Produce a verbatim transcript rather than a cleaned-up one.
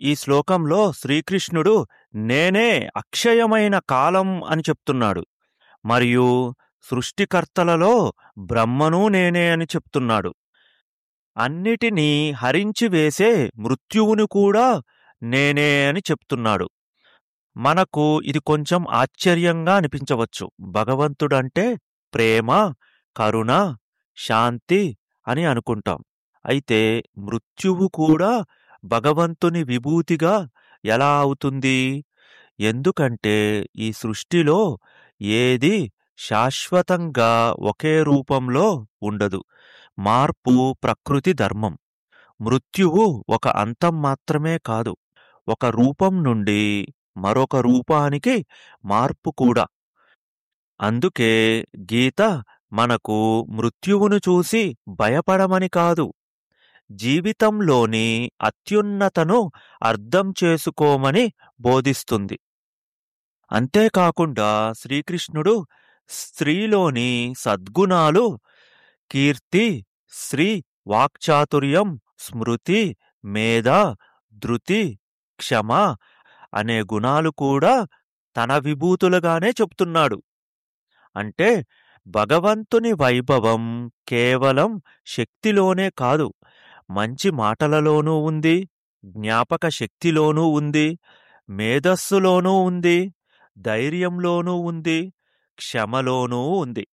ఈ శ్లోకంలో శ్రీకృష్ణుడు నేనే అక్షయమైన కాలం అని చెప్తున్నాడు. మరియు సృష్టికర్తలలో బ్రహ్మను నేనే అని చెప్తున్నాడు. అన్నిటినీ హరించి వేసే మృత్యువుని కూడా నేనే అని చెప్తున్నాడు. మనకు ఇది కొంచెం ఆశ్చర్యంగా అనిపించవచ్చు. భగవంతుడంటే ప్రేమ, కరుణ, శాంతి అని అనుకుంటాం. అయితే మృత్యువు కూడా భగవంతుని విభూతిగా ఎలా అవుతుంది? ఎందుకంటే ఈ సృష్టిలో ఏది శాశ్వతంగా ఒకే రూపంలో ఉండదు. మార్పు ప్రకృతి ధర్మం. మృత్యువు ఒక అంతం మాత్రమే కాదు, ఒక రూపం నుండి మరొక రూపానికి మార్పు కూడా. అందుకే గీత మనకు మృత్యువును చూసి భయపడమని కాదు, జీవితంలోని అత్యున్నతను అర్థం చేసుకోమని బోధిస్తుంది. అంతేకాకుండా శ్రీకృష్ణుడు స్త్రీలోని సద్గుణాలు కీర్తి, శ్రీ, వాక్చాతుర్యం, స్మృతి, మేధ, ధృతి, క్షమ అనే గుణాలు కూడా తన విభూతులుగానే చెప్తున్నాడు. అంటే భగవంతుని వైభవం కేవలం శక్తిలోనే కాదు, మంచి మాటలలోనూ ఉంది, జ్ఞాపక శక్తిలోనూ ఉంది, మేధస్సులోనూ ఉంది, ధైర్యంలోనూ ఉంది, క్షమలోనూ ఉంది.